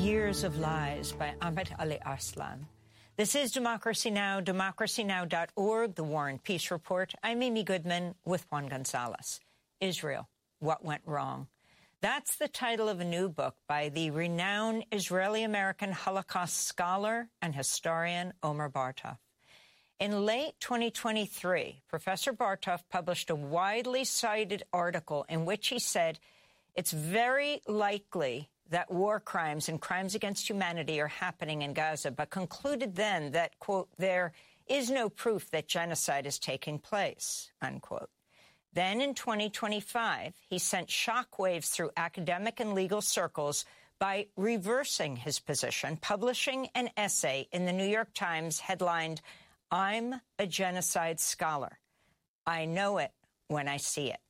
Years of Lies by Amit Ali Arslan. This is Democracy Now!, democracynow.org, the War and Peace Report. I'm Amy Goodman with Juan Gonzalez. Israel, What Went Wrong? That's the title of a new book by the renowned Israeli-American Holocaust scholar and historian Omer Bartov. In late 2023, Professor Bartov published a widely cited article in which he said it's very likely that war crimes and crimes against humanity are happening in Gaza, but concluded then that, quote, there is no proof that genocide is taking place, unquote. Then in 2025, he sent shockwaves through academic and legal circles by reversing his position, publishing an essay in the New York Times headlined, "I'm a genocide scholar. I know it when I see it."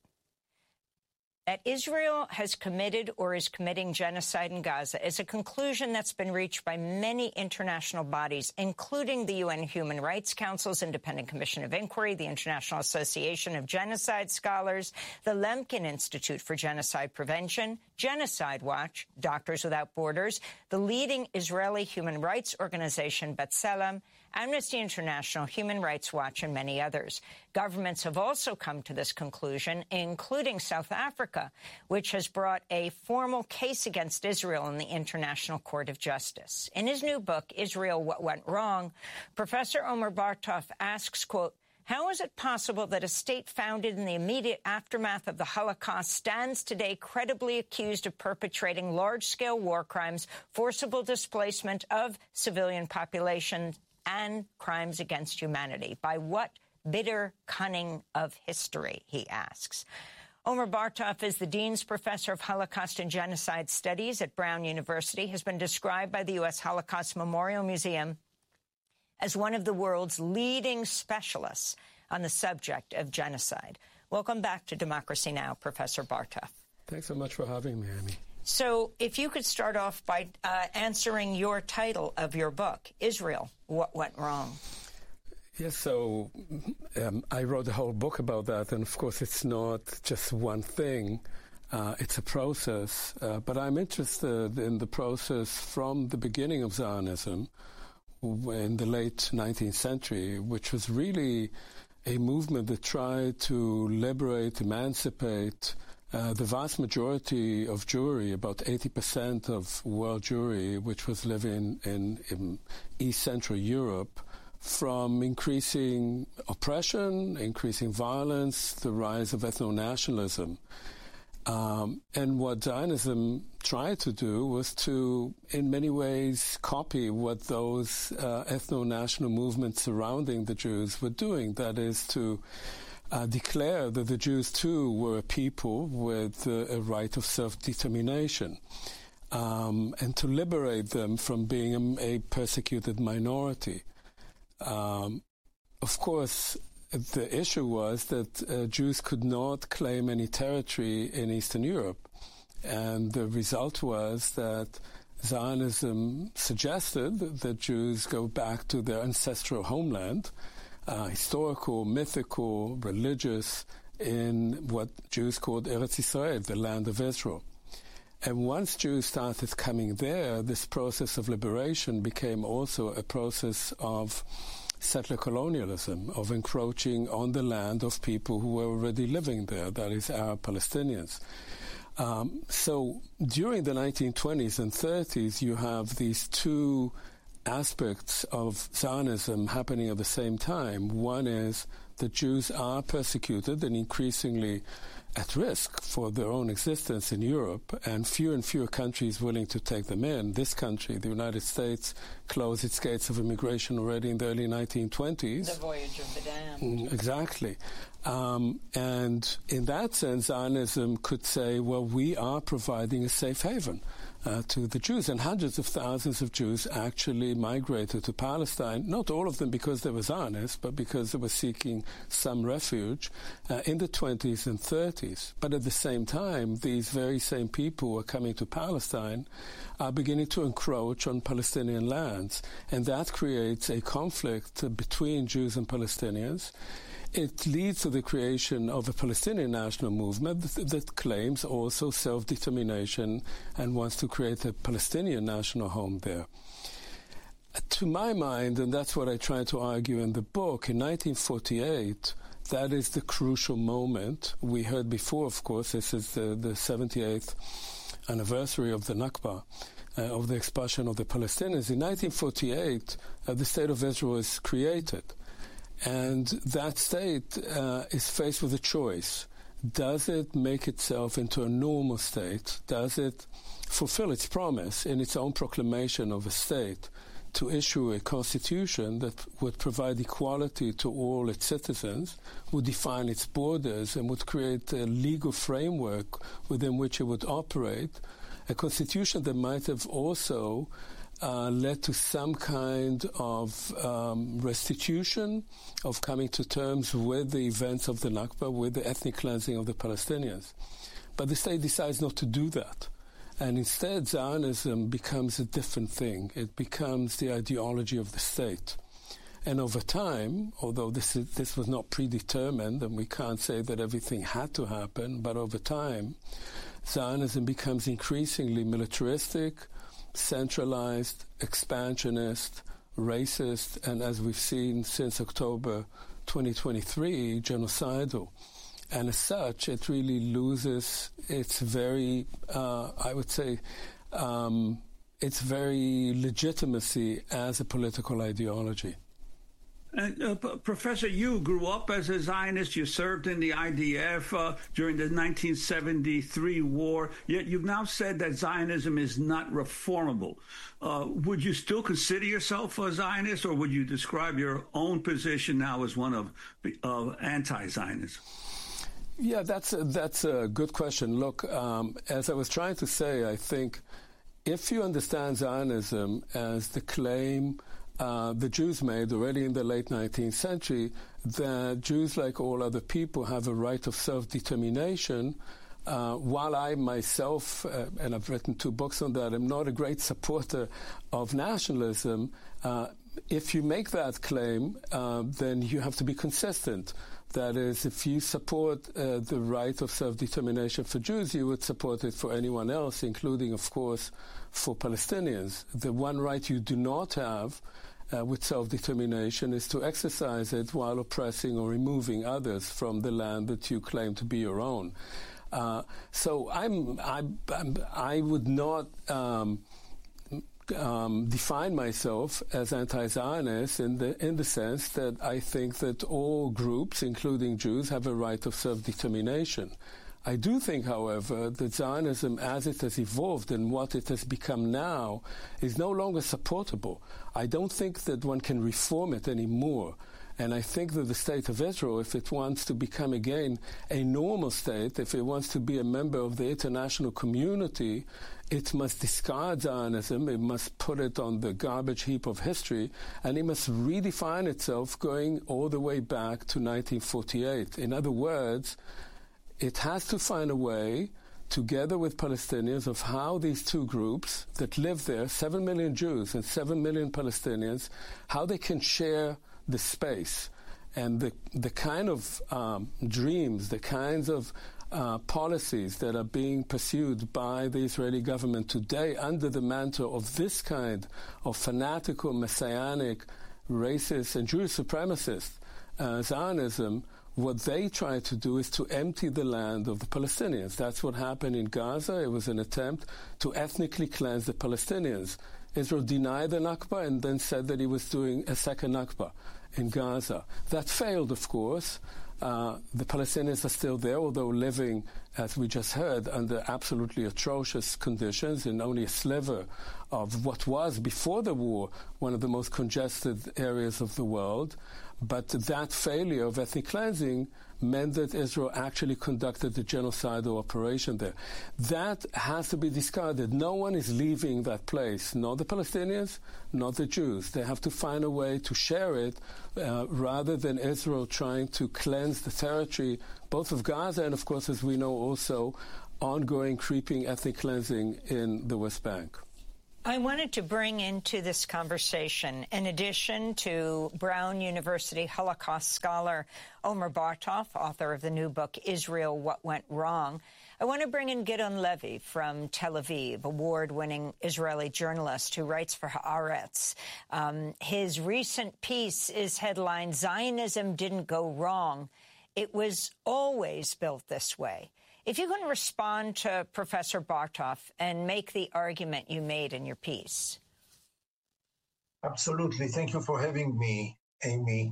That Israel has committed or is committing genocide in Gaza is a conclusion that's been reached by many international bodies, including the UN Human Rights Council's Independent Commission of Inquiry, the International Association of Genocide Scholars, the Lemkin Institute for Genocide Prevention, Genocide Watch, Doctors Without Borders, the leading Israeli human rights organization B'Tselem, Amnesty International, Human Rights Watch, and many others. Governments have also come to this conclusion, including South Africa, which has brought a formal case against Israel in the International Court of Justice. In his new book, Israel, What Went Wrong, Professor Omer Bartov asks, quote, how is it possible that a state founded in the immediate aftermath of the Holocaust stands today credibly accused of perpetrating large-scale war crimes, forcible displacement of civilian populations, and crimes against humanity? By what bitter cunning of history, he asks. Omer Bartov is the Dean's Professor of Holocaust and Genocide Studies at Brown University, has been described by the U.S. Holocaust Memorial Museum as one of the world's leading specialists on the subject of genocide. Welcome back to Democracy Now!, Professor Bartov. Thanks so much for having me, Amy. So if you could start off by answering your title of your book, Israel, What Went Wrong? Yes, so I wrote a whole book about that, and of course it's not just one thing. It's a process, but I'm interested in the process from the beginning of Zionism in the late 19th century, which was really a movement that tried to liberate, emancipate the vast majority of Jewry, about 80% of world Jewry, which was living in East Central Europe, from increasing oppression, increasing violence, the rise of ethno-nationalism. And what Zionism tried to do was to, in many ways, copy what those ethno-national movements surrounding the Jews were doing. That is to declare that the Jews too were a people with a right of self-determination, and to liberate them from being a persecuted minority. Of course, the issue was that Jews could not claim any territory in Eastern Europe, and the result was that Zionism suggested that Jews go back to their ancestral homeland, historical, mythical, religious, in what Jews called Eretz Yisrael, the land of Israel. And once Jews started coming there, this process of liberation became also a process of settler colonialism, of encroaching on the land of people who were already living there, that is, Arab Palestinians. So during the 1920s and 30s, you have these two aspects of Zionism happening at the same time. One is that Jews are persecuted and increasingly at risk for their own existence in Europe, and fewer countries willing to take them in. This country, the United States, closed its gates of immigration already in the early 1920s. The voyage of the damned. Exactly. And in that sense, Zionism could say, well, we are providing a safe haven to the Jews. And hundreds of thousands of Jews actually migrated to Palestine, not all of them because they were Zionists, but because they were seeking some refuge in the 20s and 30s. But at the same time, these very same people who are coming to Palestine are beginning to encroach on Palestinian lands. And that creates a conflict between Jews and Palestinians. it leads to the creation of a Palestinian national movement that claims also self-determination and wants to create a Palestinian national home there. To my mind, and that's what I try to argue in the book, in 1948, that is the crucial moment. We heard before, of course, this is the 78th anniversary of the Nakba, of the expulsion of the Palestinians. In 1948, the State of Israel is created. And that state is faced with a choice. Does it make itself into a normal state? Does it fulfill its promise in its own proclamation of a state to issue a constitution that would provide equality to all its citizens, would define its borders, and would create a legal framework within which it would operate, a constitution that might have also led to some kind of restitution, of coming to terms with the events of the Nakba, with the ethnic cleansing of the Palestinians. But the state decides not to do that. And instead, Zionism becomes a different thing. It becomes the ideology of the state. And over time, although this was not predetermined, and we can't say that everything had to happen, but over time, Zionism becomes increasingly militaristic, centralized, expansionist, racist, and as we've seen since October 2023, genocidal. And as such, it really loses its very, I would say, its very legitimacy as a political ideology. Professor, you grew up as a Zionist. You served in the IDF during the 1973 war, yet you've now said that Zionism is not reformable. Would you still consider yourself a Zionist, or would you describe your own position now as one of anti-Zionism? Yeah, that's a good question. Look, as I was trying to say, I think if you understand Zionism as the claim the Jews made already in the late 19th century, that Jews, like all other people, have a right of self-determination, while I myself, and I've written 2 books on that, am not a great supporter of nationalism, if you make that claim, then you have to be consistent. That is, if you support the right of self-determination for Jews, you would support it for anyone else, including, of course, for Palestinians. The one right you do not have with self-determination is to exercise it while oppressing or removing others from the land that you claim to be your own. So I would not define myself as anti-Zionist in the sense that I think that all groups, including Jews, have a right of self-determination. I do think, however, that Zionism, as it has evolved and what it has become now, is no longer supportable. I don't think that one can reform it anymore. And I think that the State of Israel, if it wants to become again a normal state, if it wants to be a member of the international community, it must discard Zionism, it must put it on the garbage heap of history, and it must redefine itself going all the way back to 1948. In other words, it has to find a way, together with Palestinians, of how these two groups that live there, 7 million Jews and 7 million Palestinians, how they can share the space. And the kind of dreams, the kinds of policies that are being pursued by the Israeli government today under the mantle of this kind of fanatical, messianic, racist, and Jewish supremacist Zionism, what they try to do is to empty the land of the Palestinians. That's what happened in Gaza. It was an attempt to ethnically cleanse the Palestinians. Israel denied the Nakba and then said that he was doing a second Nakba in Gaza. That failed, of course. The Palestinians are still there, although living, as we just heard, under absolutely atrocious conditions in only a sliver of what was, before the war, one of the most congested areas of the world. But that failure of ethnic cleansing meant that Israel actually conducted a genocidal operation there. That has to be discarded. No one is leaving that place, not the Palestinians, not the Jews. They have to find a way to share it rather than Israel trying to cleanse the territory, both of Gaza and, of course, as we know, also ongoing creeping ethnic cleansing in the West Bank. I wanted to bring into this conversation, in addition to Brown University Holocaust scholar Omer Bartov, author of the new book, Israel, What Went Wrong, I want to bring in Gideon Levy from Tel Aviv, award-winning Israeli journalist who writes for Haaretz. His recent piece is headlined, Zionism Didn't Go Wrong. It was always built this way. If you can respond to Professor Bartov and make the argument you made in your piece. Absolutely. Thank you for having me, Amy.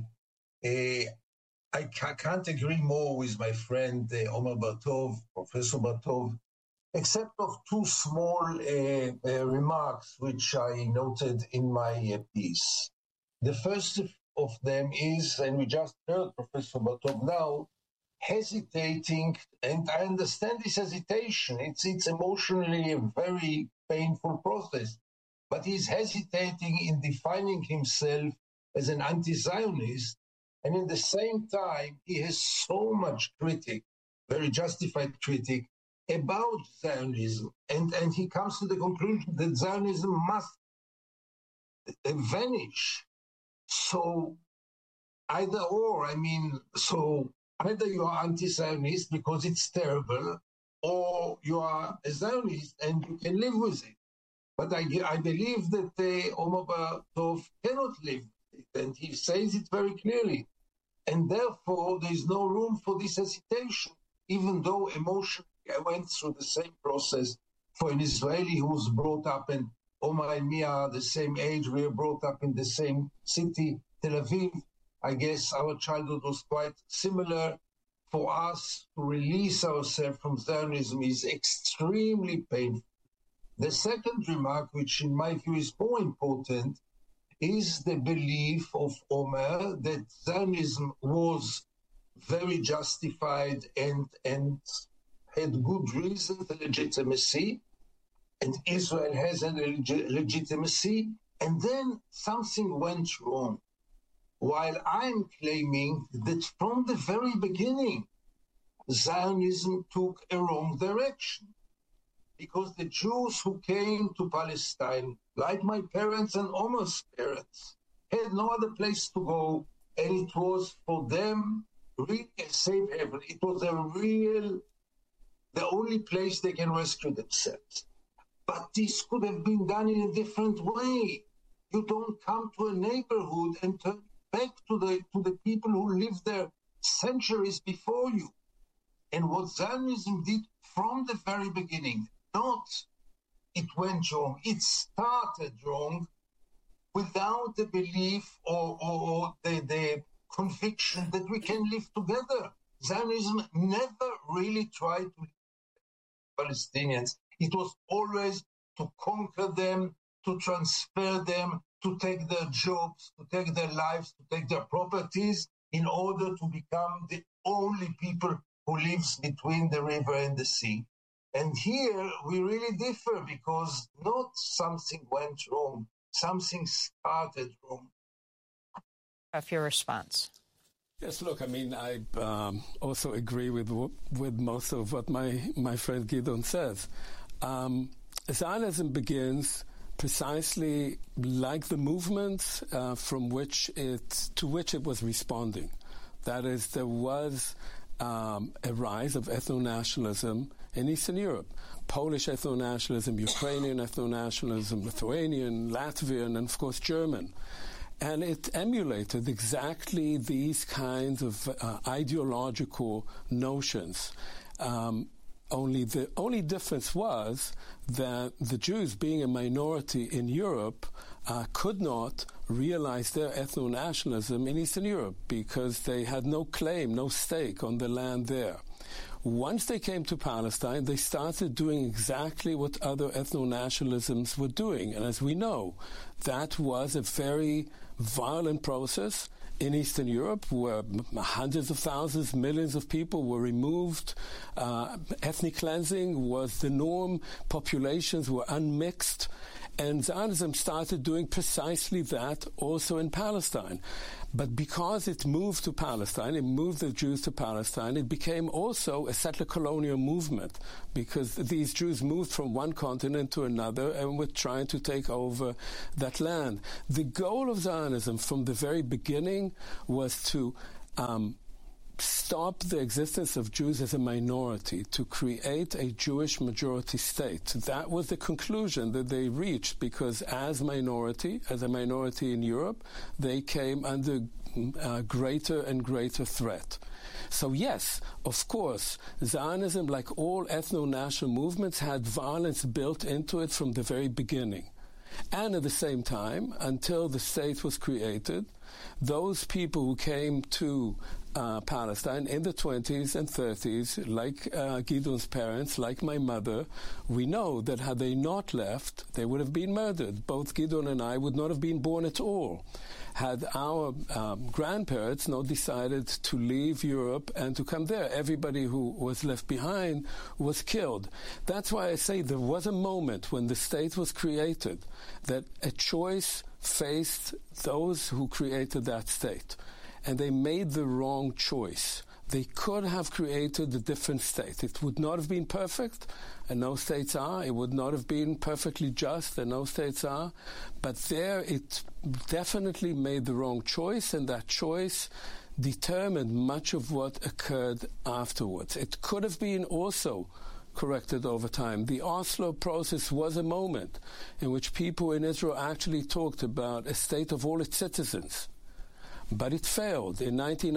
I can't agree more with my friend Omer Bartov, Professor Bartov, except of two small remarks which I noted in my piece. The first of them is, and we just heard Professor Bartov now, hesitating, and I understand this hesitation. It's emotionally a very painful process, but he's hesitating in defining himself as an anti-Zionist, and in the same time, he has so much critique, very justified critique, about Zionism, and he comes to the conclusion that Zionism must vanish. So either or, either you are anti-Zionist because it's terrible, or you are a Zionist and you can live with it. But I believe that Omer Bartov cannot live with it, and he says it very clearly. And therefore, there is no room for this hesitation, even though emotionally I went through the same process for an Israeli who was brought up, and Omar and me are the same age. We were brought up in the same city, Tel Aviv. I guess our childhood was quite similar. For us to release ourselves from Zionism is extremely painful. The second remark, which in my view is more important, is the belief of Omer that Zionism was very justified and had good reason for legitimacy, and Israel has a legitimacy, and then something went wrong. While I'm claiming that from the very beginning, Zionism took a wrong direction, because the Jews who came to Palestine, like my parents and Omer's parents, had no other place to go, and it was for them really a safe haven. It was the only place they can rescue themselves. But this could have been done in a different way. You don't come to a neighborhood and turn back to the people who lived there centuries before you. And what Zionism did from the very beginning, not it went wrong, it started wrong without the belief or the conviction that we can live together. Zionism never really tried to live with Palestinians. It was always to conquer them, to transfer them, to take their jobs, to take their lives, to take their properties, in order to become the only people who lives between the river and the sea. And here we really differ, because not something went wrong, something started wrong. Of your response. Yes, look, I also agree with most of what my friend Gideon says. Zionism begins precisely like the movements to which it was responding. That is, there was a rise of ethno-nationalism in Eastern Europe. Polish ethno-nationalism, Ukrainian ethno-nationalism, Lithuanian, Latvian, and of course German. And it emulated exactly these kinds of ideological notions. Only the only difference was that the Jews, being a minority in Europe, could not realize their ethno-nationalism in Eastern Europe because they had no claim, no stake on the land there. Once they came to Palestine, they started doing exactly what other ethno-nationalisms were doing. And as we know, that was a very violent process in Eastern Europe, where hundreds of thousands, millions of people were removed. Ethnic cleansing was the norm. Populations were unmixed. And Zionism started doing precisely that also in Palestine. But because it moved to Palestine, it moved the Jews to Palestine, it became also a settler colonial movement, because these Jews moved from one continent to another and were trying to take over that land. The goal of Zionism from the very beginning was to stop the existence of Jews as a minority, to create a Jewish majority state. That was the conclusion that they reached, because as a minority in Europe, they came under greater and greater threat. So yes, of course, Zionism, like all ethno-national movements, had violence built into it from the very beginning. And at the same time, until the state was created, those people who came to Palestine in the 20s and 30s, like Gideon's parents, like my mother, we know that had they not left, they would have been murdered. Both Gideon and I would not have been born at all had our grandparents not decided to leave Europe and to come there. Everybody who was left behind was killed. That's why I say there was a moment when the state was created that a choice faced those who created that state. And they made the wrong choice. They could have created a different state. It would not have been perfect, and no states are. It would not have been perfectly just, and no states are. But there it definitely made the wrong choice, and that choice determined much of what occurred afterwards. It could have been also corrected over time. The Oslo process was a moment in which people in Israel actually talked about a state of all its citizens. But it failed. In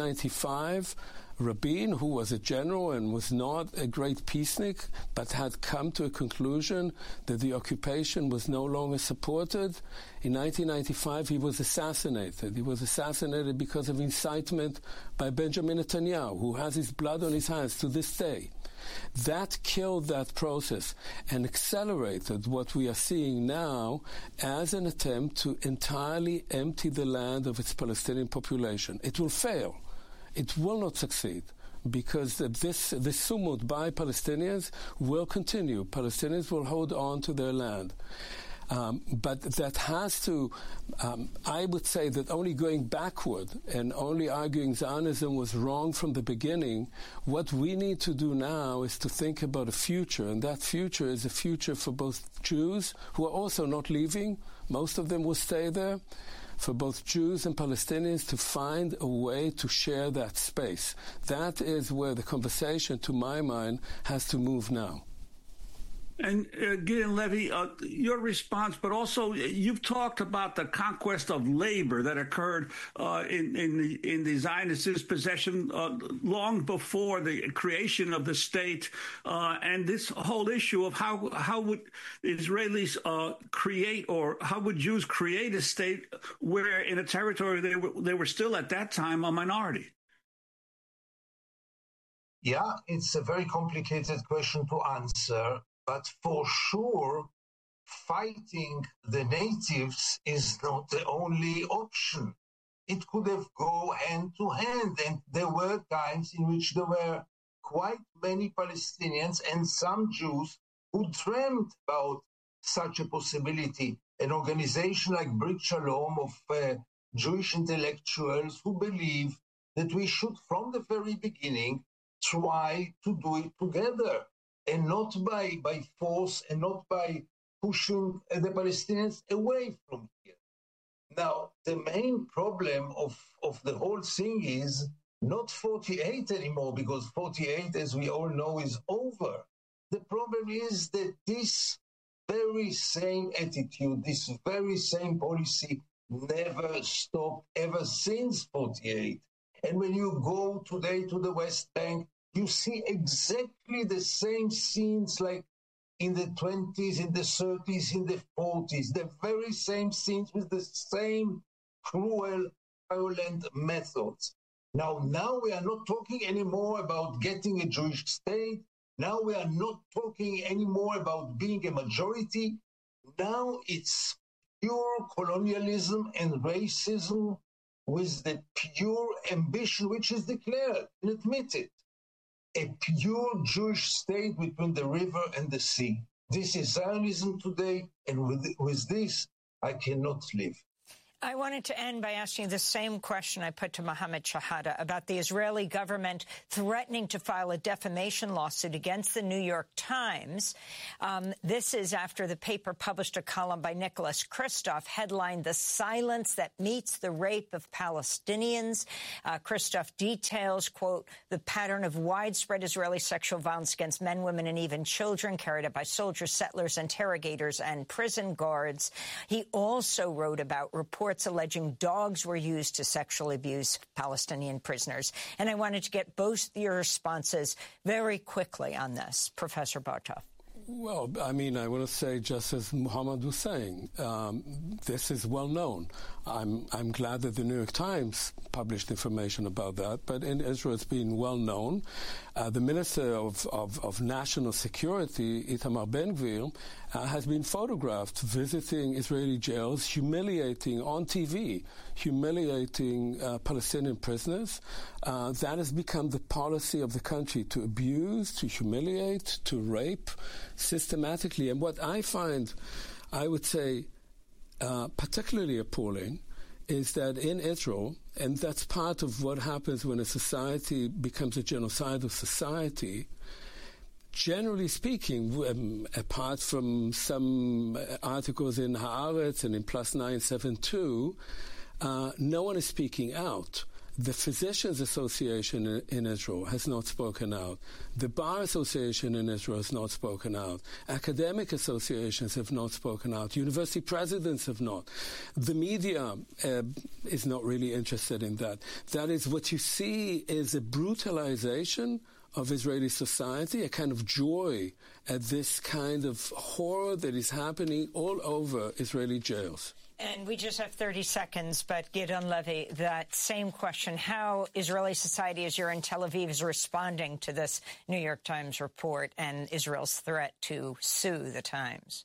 1995, Rabin, who was a general and was not a great peacenik, but had come to a conclusion that the occupation was no longer supported, in 1995 he was assassinated. He was assassinated because of incitement by Benjamin Netanyahu, who has his blood on his hands to this day. That killed that process and accelerated what we are seeing now as an attempt to entirely empty the land of its Palestinian population. It will fail. It will not succeed, because this sumud by Palestinians will continue. Palestinians will hold on to their land. But that has to, I would say that only going backward and only arguing Zionism was wrong from the beginning, what we need to do now is to think about a future, and that future is a future for both Jews, who are also not leaving, most of them will stay there, for both Jews and Palestinians to find a way to share that space. That is where the conversation, to my mind, has to move now. And Gideon Levy, your response, but also you've talked about the conquest of labor that occurred in the Zionists' possession long before the creation of the state, and this whole issue of how would Israelis create, or how would Jews create a state where in a territory they were still at that time a minority? Yeah, it's a very complicated question to answer. But for sure, fighting the natives is not the only option. It could have gone hand to hand. And there were times in which there were quite many Palestinians and some Jews who dreamed about such a possibility. An organization like Brit Shalom of Jewish intellectuals who believe that we should, from the very beginning, try to do it together. And not by force, and not by pushing the Palestinians away from here. Now, the main problem of the whole thing is not 48 anymore, because 48, as we all know, is over. The problem is that this very same attitude, this very same policy never stopped ever since 48. And when you go today to the West Bank, you see exactly the same scenes like in the 20s, in the 30s, in the 40s, the very same scenes with the same cruel, violent methods. Now we are not talking anymore about getting a Jewish state. Now we are not talking anymore about being a majority. Now it's pure colonialism and racism with the pure ambition, which is declared and admitted. A pure Jewish state between the river and the sea. This is Zionism today, and with this, I cannot live. I wanted to end by asking the same question I put to Mohammed Shahada about the Israeli government threatening to file a defamation lawsuit against the New York Times. This is after the paper published a column by Nicholas Kristof headlined "The Silence That Meets the Rape of Palestinians." Kristof details, quote, the pattern of widespread Israeli sexual violence against men, women, and even children carried out by soldiers, settlers, interrogators, and prison guards. He also wrote about reports alleging dogs were used to sexually abuse Palestinian prisoners. And I wanted to get both your responses very quickly on this, Professor Bartov. Well, I mean, I want to say, just as Muhammad was saying, this is well known. I'm glad that the New York Times published information about that, but in Israel it's been well known. The Minister of National Security, Itamar Ben-Gvir, has been photographed visiting Israeli jails, humiliating on TV, humiliating Palestinian prisoners. That has become the policy of the country, to abuse, to humiliate, to rape systematically. And what I find, I would say, particularly appalling is that in Israel, and that's part of what happens when a society becomes a genocidal society, generally speaking, apart from some articles in Haaretz and in Plus 972, no one is speaking out. The Physicians Association in Israel has not spoken out. The Bar Association in Israel has not spoken out. Academic associations have not spoken out. University presidents have not. The media is not really interested in that. That is, what you see is a brutalization of Israeli society, a kind of joy at this kind of horror that is happening all over Israeli jails. And we just have 30 seconds, but Gideon Levy, that same question, how Israeli society, as you're in Tel Aviv, is responding to this New York Times report and Israel's threat to sue the Times?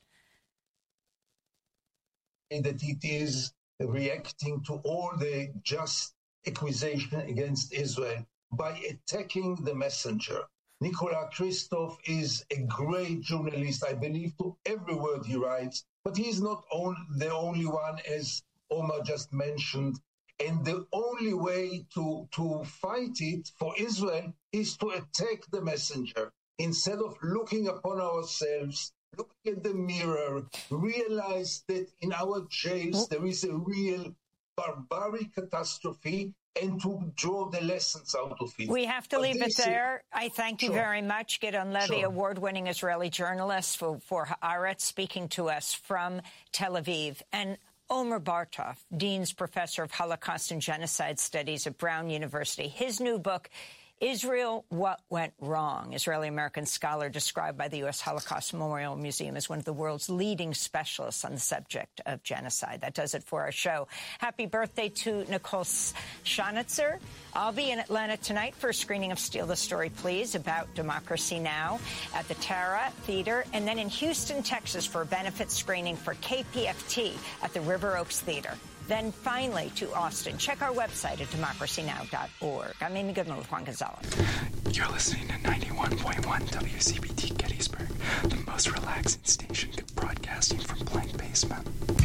That it is reacting to all the just accusation against Israel by attacking the messenger. Nicholas Kristof is a great journalist, I believe, to every word he writes, but he's not the only one, as Omar just mentioned. And the only way to fight it for Israel is to attack the messenger. Instead of looking upon ourselves, looking at the mirror, realize that in our jails there is a real barbaric catastrophe, and to draw the lessons out of it. We have to leave it there. I thank you very much, Gideon Levy, Sure. award-winning Israeli journalist for Haaretz, speaking to us from Tel Aviv. And Omer Bartov, Dean's Professor of Holocaust and Genocide Studies at Brown University. His new book, Israel, What Went Wrong? Israeli-American scholar described by the U.S. Holocaust Memorial Museum as one of the world's leading specialists on the subject of genocide. That does it for our show. Happy birthday to Nicole Schanitzer. I'll be in Atlanta tonight for a screening of Steal the Story, Please, about Democracy Now! At the Tara Theater, and then in Houston, Texas for a benefit screening for KPFT at the River Oaks Theater. Then finally to Austin. Check our website at democracynow.org. I'm Amy Goodman with Juan Gonzalez. You're listening to 91.1 WCPT Gettysburg, the most relaxing station broadcasting from Blank Basement.